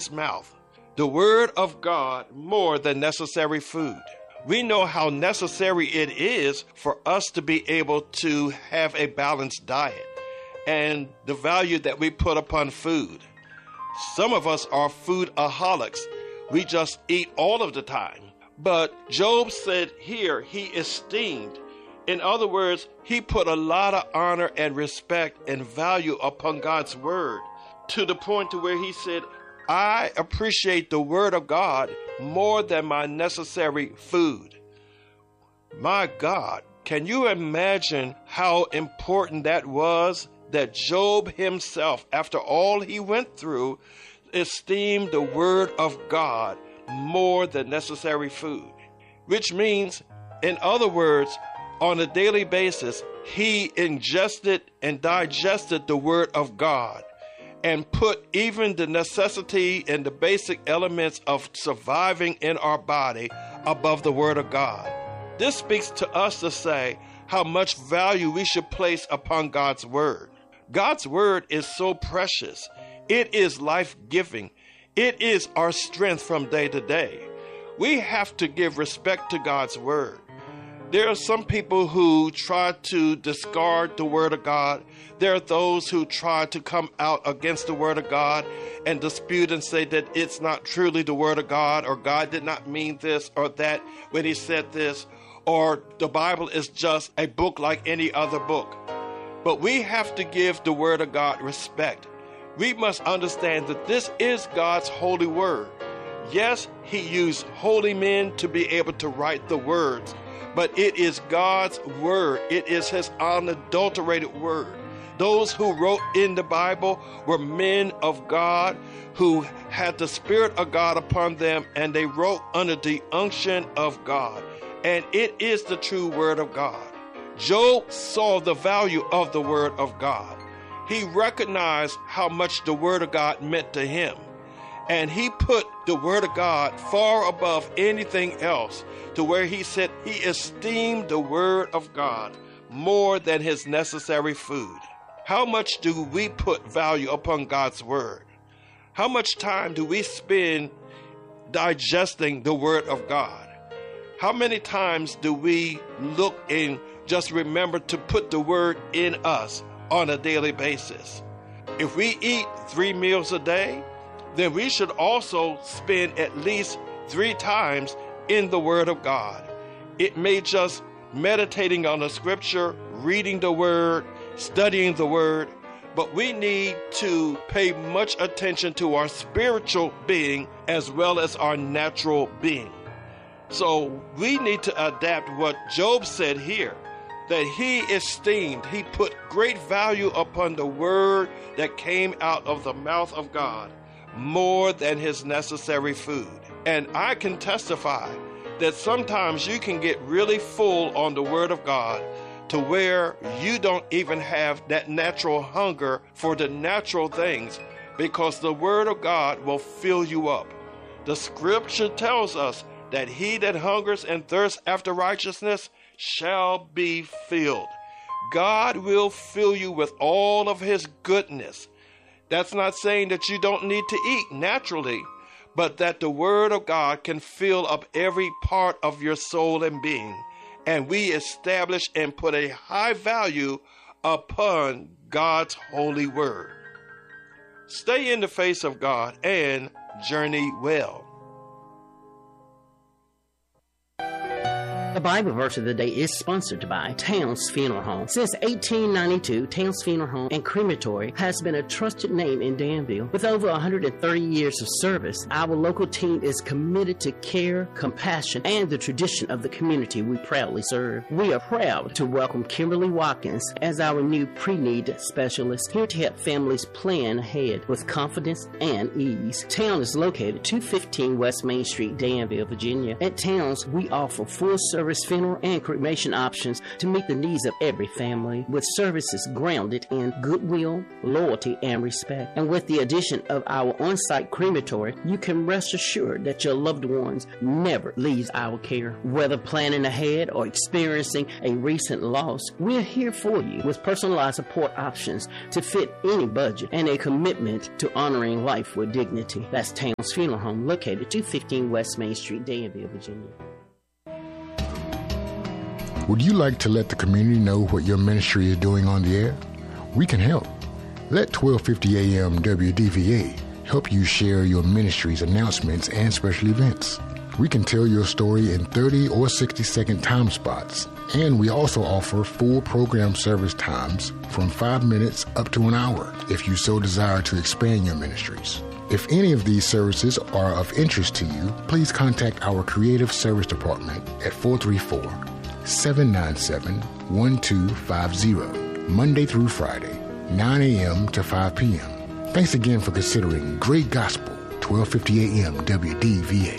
its mouth. The Word of God more than necessary food. We know how necessary it is for us to be able to have a balanced diet and the value that we put upon food. Some of us are foodaholics. We just eat all of the time. But Job said here he esteemed. In other words, he put a lot of honor and respect and value upon God's word to the point to where he said, I appreciate the word of God more than my necessary food. My God, can you imagine how important that was? That Job himself, after all he went through, esteemed the word of God more than necessary food. Which means, in other words, on a daily basis, he ingested and digested the word of God and put even the necessity and the basic elements of surviving in our body above the word of God. This speaks to us to say how much value we should place upon God's word. God's word is so precious. It is life-giving. It is our strength from day to day. We have to give respect to God's word. There are some people who try to discard the word of God. There are those who try to come out against the word of God and dispute and say that it's not truly the word of God, or God did not mean this or that when he said this, or the Bible is just a book like any other book. But we have to give the word of God respect. We must understand that this is God's holy word. Yes, he used holy men to be able to write the words, but it is God's word. It is his unadulterated word. Those who wrote in the Bible were men of God who had the Spirit of God upon them, and they wrote under the unction of God. And it is the true word of God. Job saw the value of the word of God. He recognized how much the word of God meant to him. And he put the word of God far above anything else, to where he said he esteemed the word of God more than his necessary food. How much do we put value upon God's word? How much time do we spend digesting the word of God? How many times do we look and just remember to put the word in us on a daily basis? If we eat 3 meals a day, then we should also spend at least 3 times in the word of God. It may just meditating on the scripture, reading the word, studying the word, but we need to pay much attention to our spiritual being as well as our natural being. So we need to adapt what Job said here, that he esteemed, he put great value upon the word that came out of the mouth of God more than his necessary food. And I can testify that sometimes you can get really full on the word of God to where you don't even have that natural hunger for the natural things, because the word of God will fill you up. The scripture tells us that he that hungers and thirsts after righteousness shall be filled. God will fill you with all of his goodness. That's not saying that you don't need to eat naturally, but that the word of God can fill up every part of your soul and being. And we establish and put a high value upon God's holy word. Stay in the face of God and journey well. The Bible verse of the day is sponsored by Towns Funeral Home. Since 1892, Towns Funeral Home and Crematory has been a trusted name in Danville. With over 130 years of service, our local team is committed to care, compassion, and the tradition of the community we proudly serve. We are proud to welcome Kimberly Watkins as our new pre-need specialist, here to help families plan ahead with confidence and ease. Town is located 215 West Main Street, Danville, Virginia. At Towns, we offer full service service funeral and cremation options to meet the needs of every family, with services grounded in goodwill, loyalty, and respect. And with the addition of our on-site crematory, you can rest assured that your loved ones never leaves our care. Whether planning ahead or experiencing a recent loss, we're here for you with personalized support options to fit any budget and a commitment to honoring life with dignity. That's Towns Funeral Home, located 215 West Main Street, Danville, Virginia. Would you like to let the community know what your ministry is doing on the air? We can help. Let 1250 AM WDVA help you share your ministry's announcements and special events. We can tell your story in 30 or 60-second time spots, and we also offer full program service times from 5 minutes up to an hour if you so desire to expand your ministries. If any of these services are of interest to you, please contact our Creative Service Department at 434-797-1250, Monday through Friday, 9 a.m. to 5 p.m. Thanks again for considering Great Gospel, 1250 AM WDVA.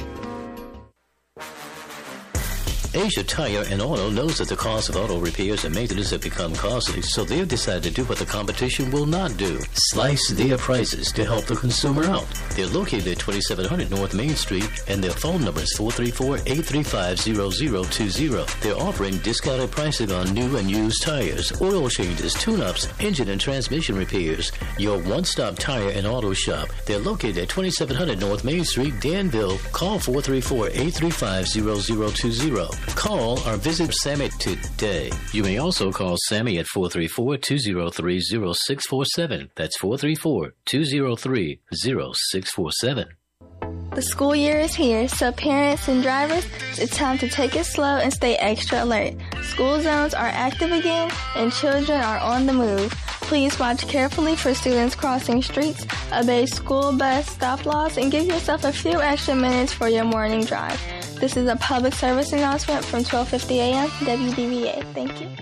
Asia Tire and Auto knows that the cost of auto repairs and maintenance have become costly, so they've decided to do what the competition will not do: slice their prices to help the consumer out. They're located at 2700 North Main Street, and their phone number is 434-835-0020. They're offering discounted pricing on new and used tires, oil changes, tune-ups, engine and transmission repairs. Your one-stop tire and auto shop. They're located at 2700 North Main Street, Danville. Call 434-835-0020. Call or visit Sammy today. You may also call Sammy at 434-203-0647. That's 434-203-0647. The school year is here, so parents and drivers, it's time to take it slow and stay extra alert. School zones are active again, and children are on the move. Please watch carefully for students crossing streets, obey school bus stop laws, and give yourself a few extra minutes for your morning drive. This is a public service announcement from 1250 AM WDVA. Thank you.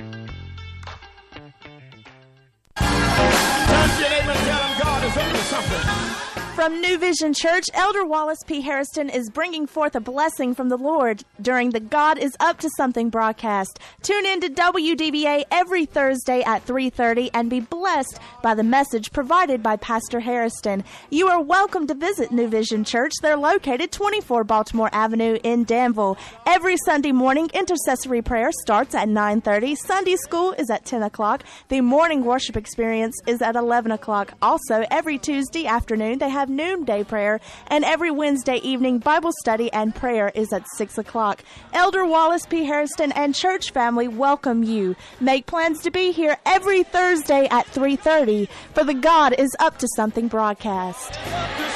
Touch your neighbor and tell them God is up to something. From New Vision Church, Elder Wallace P. Harrison is bringing forth a blessing from the Lord during the God is Up to Something broadcast. Tune in to WDVA every Thursday at 3:30 and be blessed by the message provided by Pastor Harrison. You are welcome to visit New Vision Church. They're located 24 Baltimore Avenue in Danville. Every Sunday morning, intercessory prayer starts at 9:30. Sunday school is at 10 o'clock. The morning worship experience is at 11 o'clock. Also, every Tuesday afternoon, they have noonday prayer, and every Wednesday evening Bible study and prayer is at 6 o'clock. Elder Wallace P. Harrison and church family welcome you. Make plans to be here every Thursday at 3:30 for the God is Up to Something broadcast.